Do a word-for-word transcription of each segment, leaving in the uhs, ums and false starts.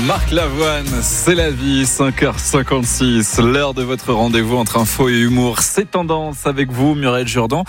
Marc Lavoine, c'est la vie, cinq heures cinquante-six, l'heure de votre rendez-vous entre info et humour. C'est Tendance avec vous, Muriel Jourdan.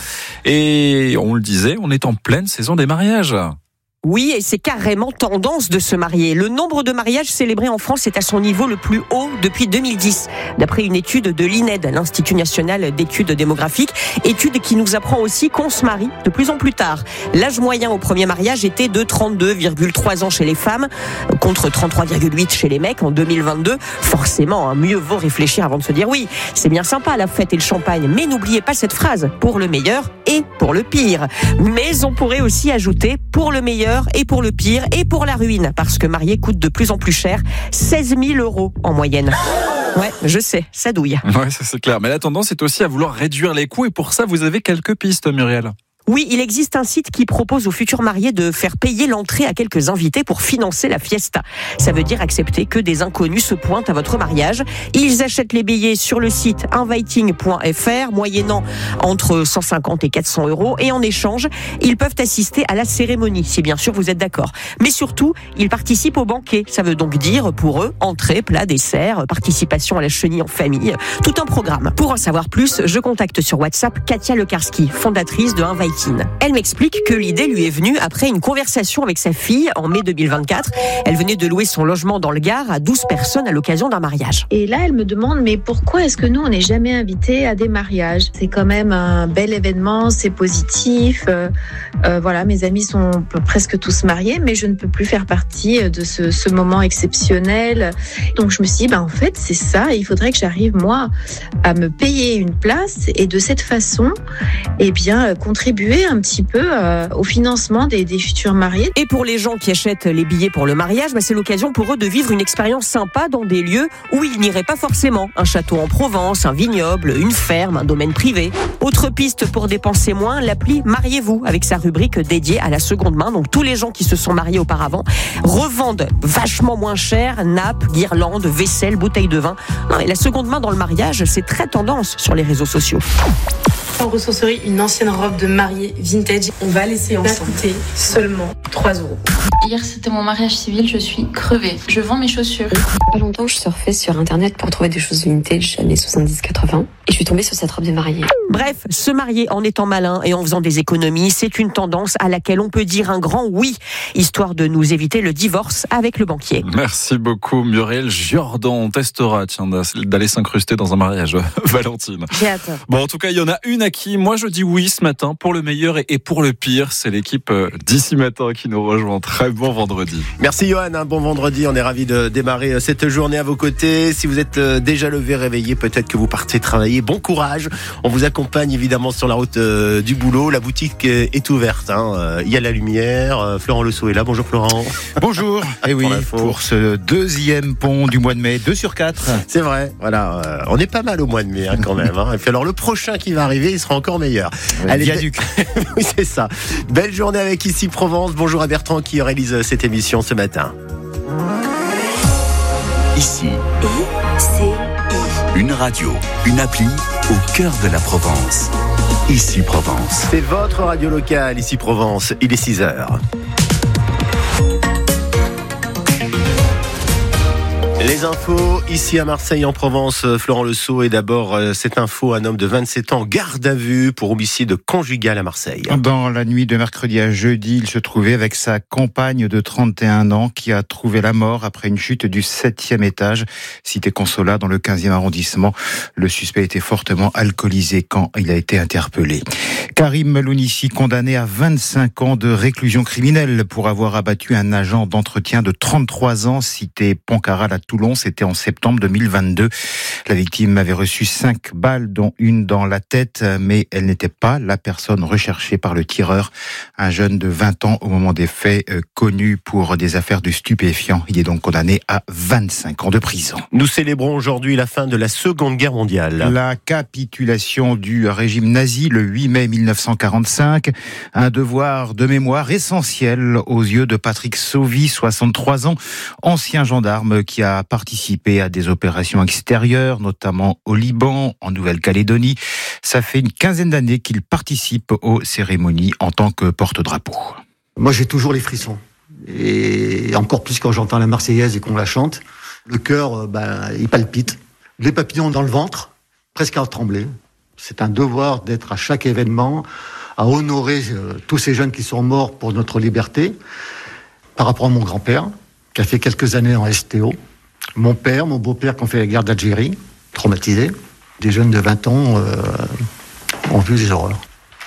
Et on le disait, on est en pleine saison des mariages. Oui, et c'est carrément tendance de se marier. Le nombre de mariages célébrés en France est à son niveau le plus haut depuis deux mille dix, d'après une étude de l'I N E D, l'Institut National d'Études Démographiques, étude qui nous apprend aussi qu'on se marie de plus en plus tard. L'âge moyen au premier mariage était de trente-deux virgule trois ans chez les femmes, contre trente-trois virgule huit chez les mecs en deux mille vingt-deux. Forcément, hein, mieux vaut réfléchir avant de se dire oui. C'est bien sympa la fête et le champagne, mais n'oubliez pas cette phrase, pour le meilleur et pour le pire. Mais on pourrait aussi ajouter pour le meilleur et pour le pire et pour la ruine, parce que marier coûte de plus en plus cher, seize mille euros en moyenne. Ouais, je sais, ça douille. Ouais, ça c'est clair. Mais la tendance est aussi à vouloir réduire les coûts et pour ça, vous avez quelques pistes, Muriel. Oui, il existe un site qui propose aux futurs mariés de faire payer l'entrée à quelques invités pour financer la fiesta. Ça veut dire accepter que des inconnus se pointent à votre mariage. Ils achètent les billets sur le site inviting point f r, moyennant entre cent cinquante et quatre cents euros. Et en échange, ils peuvent assister à la cérémonie, si bien sûr vous êtes d'accord. Mais surtout, ils participent au banquet. Ça veut donc dire, pour eux, entrée, plat, dessert, participation à la chenille en famille, tout un programme. Pour en savoir plus, je contacte sur WhatsApp Katia Lekarski, fondatrice de Inviting. Elle m'explique que l'idée lui est venue après une conversation avec sa fille en mai deux mille vingt-quatre. Elle venait de louer son logement dans le Gard à douze personnes à l'occasion d'un mariage. Et là, elle me demande, mais pourquoi est-ce que nous, on n'est jamais invités à des mariages ? C'est quand même un bel événement, c'est positif. Euh, euh, voilà, mes amis sont presque tous mariés, mais je ne peux plus faire partie de ce, ce moment exceptionnel. Donc, je me suis dit, bah, en fait, c'est ça. Il faudrait que j'arrive, moi, à me payer une place et de cette façon, eh bien, contribuer un petit peu euh, au financement des, des futurs mariés. Et pour les gens qui achètent les billets pour le mariage, bah c'est l'occasion pour eux de vivre une expérience sympa dans des lieux où ils n'iraient pas forcément. Un château en Provence, un vignoble, une ferme, un domaine privé. Autre piste pour dépenser moins, l'appli Mariez-vous, avec sa rubrique dédiée à la seconde main. Donc tous les gens qui se sont mariés auparavant revendent vachement moins cher nappes, guirlandes, vaisselle, bouteilles de vin. Non, et la seconde main dans le mariage, c'est très tendance sur les réseaux sociaux. En ressourcerie, une ancienne robe de mariée vintage. On va laisser en coûter seulement trois euros. Hier, c'était mon mariage civil, je suis crevée. Je vends mes chaussures. Pas longtemps, je surfais sur internet pour trouver des choses vintage années soixante-dix quatre-vingts et je suis tombée sur cette robe de mariée. Bref, se marier en étant malin et en faisant des économies, c'est une tendance à laquelle on peut dire un grand oui, histoire de nous éviter le divorce avec le banquier. Merci beaucoup, Muriel Jourdan. On testera, tiens, d'aller s'incruster dans un mariage, Valentine. J'ai hâte. Bon, en tout cas, il y en a une à qui moi je dis oui ce matin, pour le meilleur et pour le pire. C'est l'équipe d'ici matin qui nous rejoint. Très bon vendredi. Merci Johan, un bon vendredi. On est ravis de démarrer cette journée à vos côtés. Si vous êtes déjà levé, réveillé, peut-être que vous partez travailler. Bon courage. On vous accompagne évidemment sur la route euh, du boulot. La boutique est ouverte. Hein. Il y a la lumière. Florent Lesault est là. Bonjour Florent. Bonjour. Et oui, pour, pour ce deuxième pont du mois de mai, deux sur quatre. C'est vrai. Voilà. Euh, on est pas mal au mois de mai hein, quand même. Hein. Et puis alors le prochain qui va arriver, il sera encore meilleur. Ouais, Allez, Viaduc. Oui, c'est ça. Belle journée avec Ici Provence. Bonjour à Bertrand qui réalise cette émission ce matin. Ici. I C I. Une radio, une appli au cœur de la Provence. Ici Provence. C'est votre radio locale, Ici Provence. Il est six heures. Les infos, ici à Marseille, en Provence, Florent Lesault. Et d'abord, cette info, un homme de vingt-sept ans, garde à vue pour homicide conjugal à Marseille. Dans la nuit de mercredi à jeudi, il se trouvait avec sa compagne de trente et un ans qui a trouvé la mort après une chute du septième étage, cité Consolat, dans le quinzième arrondissement. Le suspect était fortement alcoolisé quand il a été interpellé. Karim Lounissi, condamné à vingt-cinq ans de réclusion criminelle pour avoir abattu un agent d'entretien de trente-trois ans, cité Pontcarral à Toulon. C'était en septembre deux mille vingt-deux. La victime avait reçu cinq balles, dont une dans la tête, mais elle n'était pas la personne recherchée par le tireur. Un jeune de vingt ans au moment des faits, euh, connu pour des affaires de stupéfiants. Il est donc condamné à vingt-cinq ans de prison. Nous célébrons aujourd'hui la fin de la Seconde Guerre mondiale. La capitulation du régime nazi le huit mai mille neuf cent quarante-cinq. Un devoir de mémoire essentiel aux yeux de Patrick Sauvy, soixante-trois ans, ancien gendarme qui a participé à des opérations extérieures, notamment au Liban, en Nouvelle-Calédonie. Ça fait une quinzaine d'années qu'il participe aux cérémonies en tant que porte-drapeau. Moi, j'ai toujours les frissons. Et encore plus quand j'entends la Marseillaise et qu'on la chante. Le cœur, ben, il palpite. Les papillons dans le ventre, presque à trembler. C'est un devoir d'être à chaque événement, à honorer euh, tous ces jeunes qui sont morts pour notre liberté. Par rapport à mon grand-père, qui a fait quelques années en S T O. Mon père, mon beau-père qui ont fait la guerre d'Algérie, traumatisés. Des jeunes de vingt ans euh, ont vu des horreurs.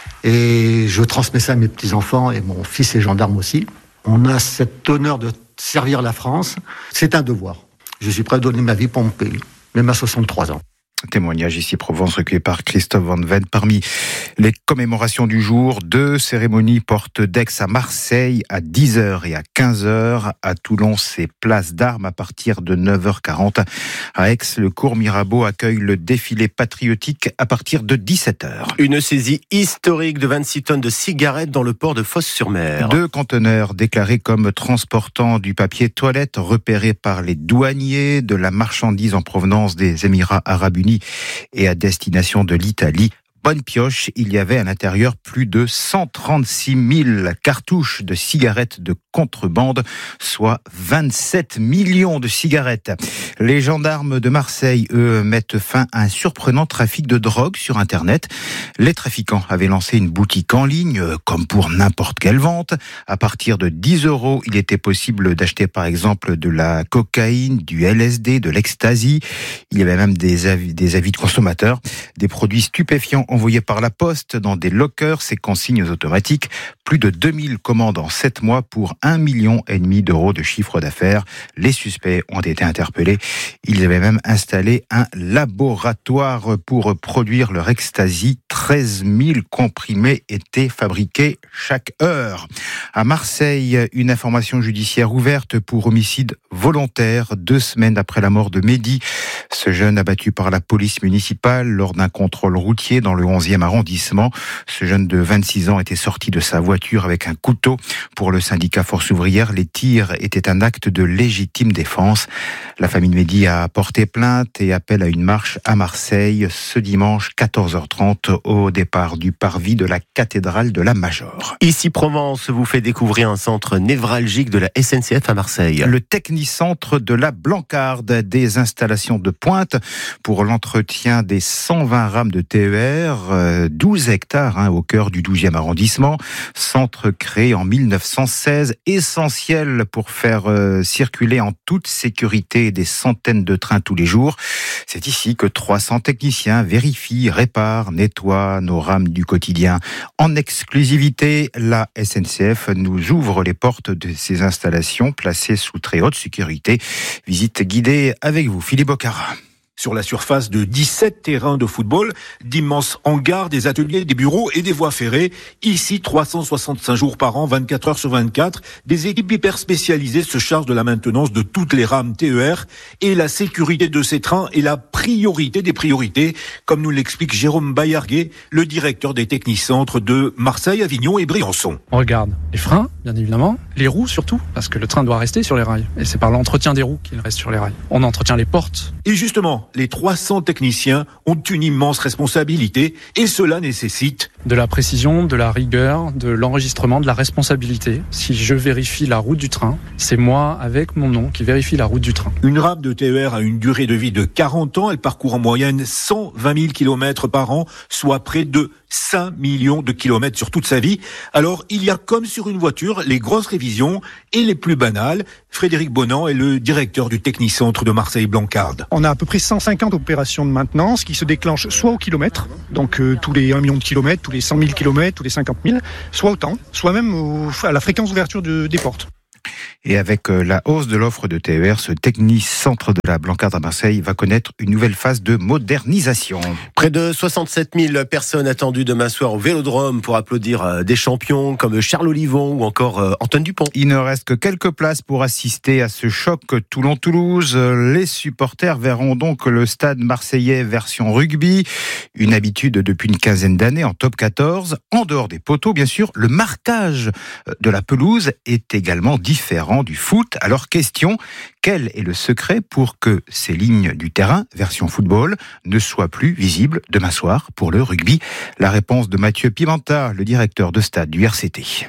Et je transmets ça à mes petits-enfants, et mon fils est gendarme aussi. On a cet honneur de servir la France. C'est un devoir. Je suis prêt à donner ma vie pour mon pays, même à soixante-trois ans. Témoignage ici Provence recueilli par Christophe Van Ven. Parmi les commémorations du jour, deux cérémonies portes d'Aix à Marseille à dix heures et à quinze heures. À Toulon, c'est place d'Armes à partir de neuf heures quarante. À Aix, le cours Mirabeau accueille le défilé patriotique à partir de dix-sept heures. Une saisie historique de vingt-six tonnes de cigarettes dans le port de Fos-sur-Mer. Deux conteneurs déclarés comme transportant du papier toilette repérés par les douaniers, de la marchandise en provenance des Émirats Arabes Unis et à destination de l'Italie. Bonne pioche, il y avait à l'intérieur plus de cent trente-six mille cartouches de cigarettes de contrebande, soit vingt-sept millions de cigarettes. Les gendarmes de Marseille, eux, mettent fin à un surprenant trafic de drogue sur Internet. Les trafiquants avaient lancé une boutique en ligne, comme pour n'importe quelle vente. À partir de dix euros, il était possible d'acheter par exemple de la cocaïne, du L S D, de l'ecstasy. Il y avait même des avis, des avis de consommateurs, des produits stupéfiants envoyés par la poste dans des lockers, ces consignes automatiques. Plus de deux mille commandes en sept mois pour un million et demi d'euros de chiffre d'affaires. Les suspects ont été interpellés. Ils avaient même installé un laboratoire pour produire leur ecstasy. treize mille comprimés étaient fabriqués chaque heure. À Marseille, une information judiciaire ouverte pour homicide volontaire deux semaines après la mort de Mehdi. Ce jeune abattu par la police municipale lors d'un contrôle routier dans le onzième arrondissement. Ce jeune de vingt-six ans était sorti de sa voiture avec un couteau. Pour le syndicat Force ouvrière, les tirs étaient un acte de légitime défense. La famille de Mehdi a porté plainte et appelle à une marche à Marseille ce dimanche quatorze heures trente au départ du parvis de la cathédrale de la Major. Ici Provence vous fait découvrir un centre névralgique de la S N C F à Marseille. Le technicentre de la Blancarde, des installations de pointe pour l'entretien des cent vingt rames de T E R, douze hectares hein, au cœur du douzième arrondissement. Centre créé en mille neuf cent seize, essentiel pour faire euh, circuler en toute sécurité des centaines de trains tous les jours. C'est ici que trois cents techniciens vérifient, réparent, nettoient nos rames du quotidien. En exclusivité, la S N C F nous ouvre les portes de ces installations placées sous très haute sécurité. Visite guidée avec vous, Philippe Bocara. Sur la surface de dix-sept terrains de football, d'immenses hangars, des ateliers, des bureaux et des voies ferrées. Ici, trois cent soixante-cinq jours par an, vingt-quatre heures sur vingt-quatre, des équipes hyper spécialisées se chargent de la maintenance de toutes les rames T E R. Et la sécurité de ces trains est la priorité des priorités, comme nous l'explique Jérôme Bayarguet, le directeur des technicentres de Marseille, Avignon et Briançon. On regarde les freins, bien évidemment, les roues surtout, parce que le train doit rester sur les rails. Et c'est par l'entretien des roues qu'il reste sur les rails. On entretient les portes. Et justement, les trois cents techniciens ont une immense responsabilité et cela nécessite de la précision, de la rigueur, de l'enregistrement, de la responsabilité. Si je vérifie la route du train, c'est moi avec mon nom qui vérifie la route du train. Une rame de T E R a une durée de vie de quarante ans. Elle parcourt en moyenne cent vingt mille kilomètres par an, soit près de cinq millions de kilomètres sur toute sa vie. Alors, il y a comme sur une voiture, les grosses révisions et les plus banales. Frédéric Bonan est le directeur du technicentre de Marseille-Blancarde. On a à peu près cent cinquante opérations de maintenance qui se déclenchent soit au kilomètre, donc euh, tous les un million de kilomètres, tous les cent mille kilomètres, tous les cinquante mille, soit au temps, soit même au, à la fréquence d'ouverture de, des portes. Et avec la hausse de l'offre de T E R, ce technicentre de la Blancarde à Marseille va connaître une nouvelle phase de modernisation. Près de soixante-sept mille personnes attendues demain soir au Vélodrome pour applaudir des champions comme Charles Olivon ou encore Antoine Dupont. Il ne reste que quelques places pour assister à ce choc Toulon-Toulouse. Les supporters verront donc le stade marseillais version rugby, une habitude depuis une quinzaine d'années en top quatorze. En dehors des poteaux, bien sûr, le marquage de la pelouse est également différent du foot. Alors question, quel est le secret pour que ces lignes du terrain, version football, ne soient plus visibles demain soir pour le rugby? La réponse de Mathieu Pimenta, le directeur de stade du R C T.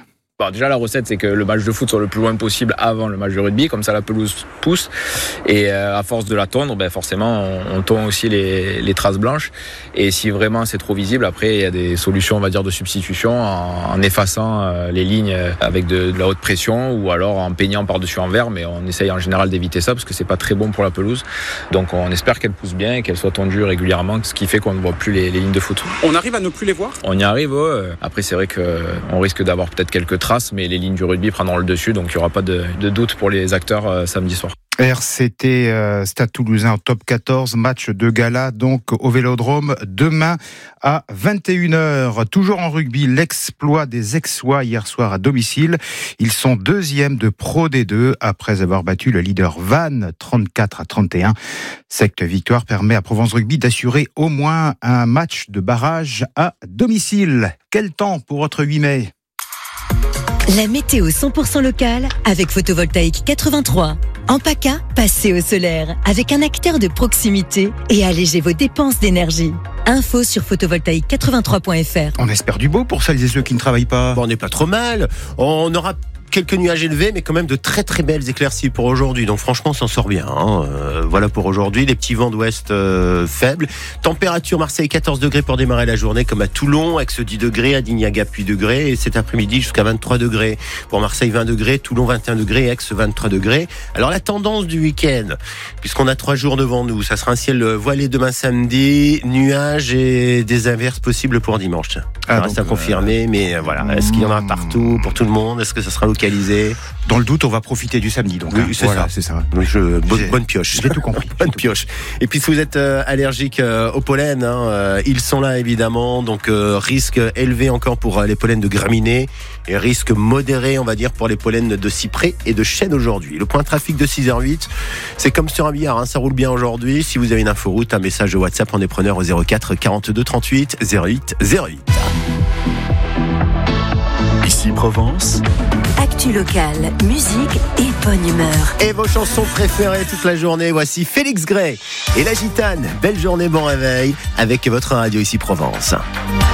Bon, déjà, la recette, c'est que le match de foot soit le plus loin possible avant le match de rugby, comme ça la pelouse pousse. Et euh, à force de la tondre, ben, forcément, on, on tond aussi les, les traces blanches. Et si vraiment c'est trop visible, après, il y a des solutions, on va dire, de substitution en, en effaçant euh, les lignes avec de, de la haute pression ou alors en peignant par-dessus en vert. Mais on essaye en général d'éviter ça parce que c'est pas très bon pour la pelouse. Donc, on espère qu'elle pousse bien et qu'elle soit tondue régulièrement, ce qui fait qu'on ne voit plus les, les lignes de foot. On arrive à ne plus les voir ? On y arrive, ouais. Après, c'est vrai qu'on risque d'avoir peut-être quelques traces, mais les lignes du rugby prendront le dessus, donc il n'y aura pas de, de doute pour les acteurs euh, samedi soir. R C T euh, Stade Toulousain en top quatorze, match de gala donc au Vélodrome demain à vingt et une heures. Toujours en rugby, l'exploit des Aixois hier soir à domicile. Ils sont deuxièmes de Pro D deux après avoir battu le leader Vannes trente-quatre à trente et un. Cette victoire permet à Provence Rugby d'assurer au moins un match de barrage à domicile. Quel temps pour votre huit mai ? La météo cent pour cent locale avec Photovoltaïque quatre-vingt-trois. En PACA, passez au solaire avec un acteur de proximité et allégez vos dépenses d'énergie. Info sur photovoltaïque quatre-vingt-trois point f r. On espère du beau pour celles et ceux qui ne travaillent pas. Bon, on n'est pas trop mal. On aura quelques nuages élevés, mais quand même de très très belles éclaircies pour aujourd'hui. Donc franchement, on s'en sort bien. Hein. Euh, voilà pour aujourd'hui. Les petits vents d'ouest euh, faibles. Température Marseille quatorze degrés pour démarrer la journée, comme à Toulon. Aix dix degrés, à Dignaga huit degrés. Et cet après-midi jusqu'à vingt-trois degrés. Pour Marseille vingt degrés, Toulon vingt et un degrés, Aix vingt-trois degrés. Alors la tendance du week-end, puisqu'on a trois jours devant nous, ça sera un ciel voilé demain samedi, nuages et des averses possibles pour dimanche. Ça ah, reste donc, à confirmer, euh... mais voilà. Est-ce qu'il y en aura partout pour tout le monde ? Est-ce que ça sera localisé ? Dans le doute, on va profiter du samedi. Donc, oui, hein. c'est, voilà, ça. c'est ça. Donc, je, bonne, bonne pioche. J'ai tout compris. Bonne pioche. Et puis, si vous êtes euh, allergique euh, au pollen, hein, euh, ils sont là évidemment. Donc, euh, risque élevé encore pour euh, les pollens de graminées et risque modéré, on va dire, pour les pollens de cyprès et de chêne aujourd'hui. Le point de trafic de six heures huit, c'est comme sur un billard, hein, ça roule bien aujourd'hui. Si vous avez une inforoute, un message de WhatsApp, on est preneur au zéro quatre quarante-deux trente-huit zéro huit zéro huit. Ici Provence. Actu locale, musique et bonne humeur. Et vos chansons préférées toute la journée, voici Félix Gray et La Gitane. Belle journée, bon réveil avec votre radio Ici Provence.